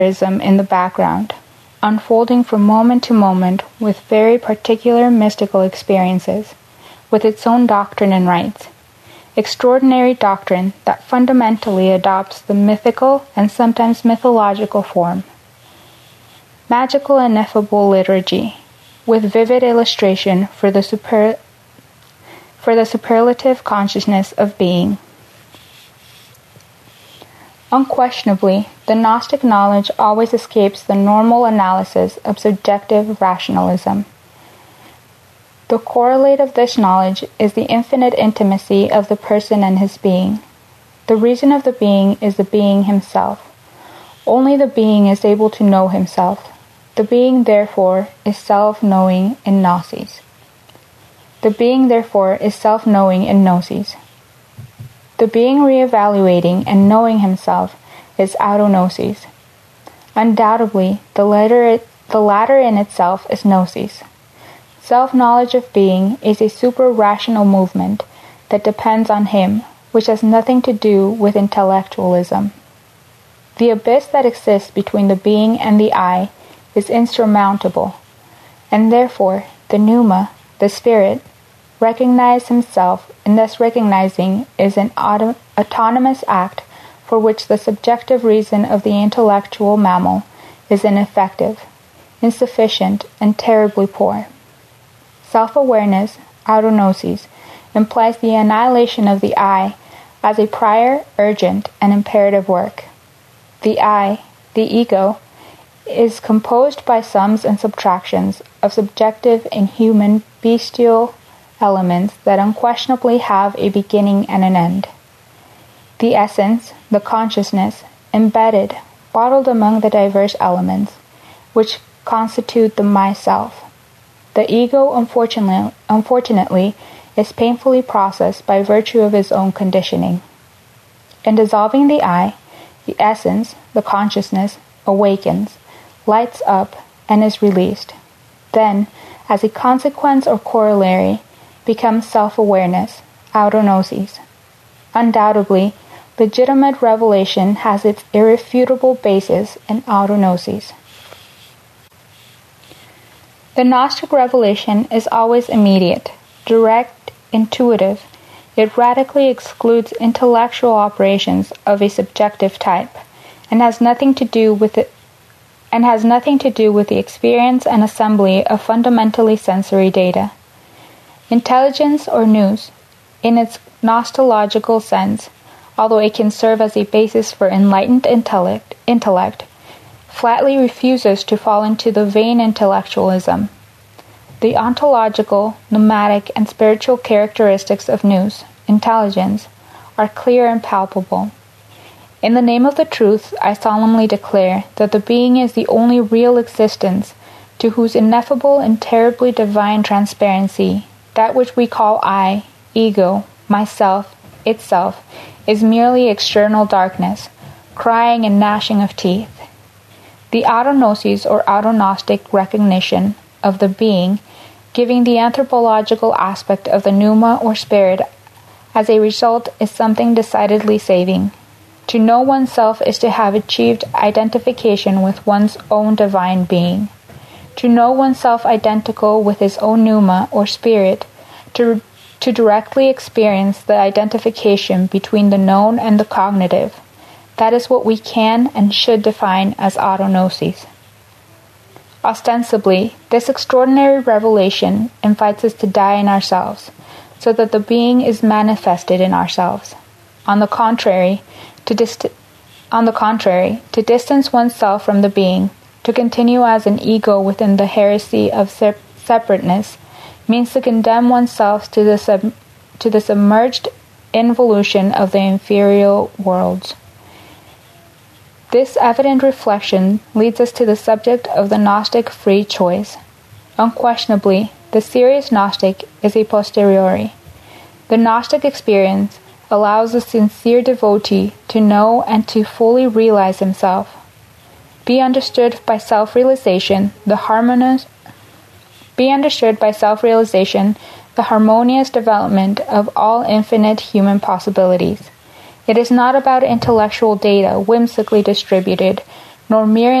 in the background, unfolding from moment to moment with very particular mystical experiences, with its own doctrine and rites. Extraordinary doctrine that fundamentally adopts the mythical and sometimes mythological form. Magical and ineffable liturgy, with vivid illustration for the superlative consciousness of being. Unquestionably, the Gnostic knowledge always escapes the normal analysis of subjective rationalism. The correlate of this knowledge is the infinite intimacy of the person and his being. The reason of the being is the being himself. Only the being is able to know himself. The being, therefore, is self-knowing in gnosis. The being, therefore, is self-knowing in gnosis. The being reevaluating and knowing himself is autognosis. Undoubtedly, the latter in itself is gnosis. Self-knowledge of being is a super-rational movement that depends on him, which has nothing to do with intellectualism. The abyss that exists between the being and the I is insurmountable, and therefore the pneuma, the spirit, recognize himself, and thus recognizing is an autonomous act for which the subjective reason of the intellectual mammal is ineffective, insufficient, and terribly poor. Self-awareness, autognosis, implies the annihilation of the I as a prior, urgent, and imperative work. The I, the ego, is composed by sums and subtractions of subjective, inhuman, bestial elements that unquestionably have a beginning and an end. The essence, the consciousness, embedded, bottled among the diverse elements, which constitute the myself. The ego, unfortunately, is painfully processed by virtue of its own conditioning. In dissolving the I, the essence, the consciousness, awakens, lights up, and is released. Then, as a consequence or corollary, becomes self-awareness, autognosis. Undoubtedly, legitimate revelation has its irrefutable basis in autognosis. The Gnostic revelation is always immediate, direct, intuitive. It radically excludes intellectual operations of a subjective type, and has nothing to do with the experience and assembly of fundamentally sensory data. Intelligence or nous, in its Gnosticological sense, although it can serve as a basis for enlightened intellect, flatly refuses to fall into the vain intellectualism. The ontological, pneumatic, and spiritual characteristics of nous, intelligence, are clear and palpable. In the name of the truth, I solemnly declare that the being is the only real existence to whose ineffable and terribly divine transparency, that which we call I, ego, myself, itself, is merely external darkness, crying and gnashing of teeth. The autognosis or autognostic recognition of the being, giving the anthropological aspect of the pneuma or spirit as a result, is something decidedly saving. To know oneself is to have achieved identification with one's own divine being. To know oneself identical with his own pneuma or spirit, to directly experience the identification between the known and the cognitive. That is what we can and should define as autognosis. Ostensibly, this extraordinary revelation invites us to die in ourselves, so that the being is manifested in ourselves. On the contrary, to distance oneself from the being, to continue as an ego within the heresy of separateness, means to condemn oneself to the submerged involution of the inferior worlds. This evident reflection leads us to the subject of the Gnostic free choice. Unquestionably, the serious Gnostic is a posteriori. The Gnostic experience allows the sincere devotee to know and to fully realize himself. Be understood by self-realization the harmonious development of all infinite human possibilities. It is not about intellectual data whimsically distributed, nor mere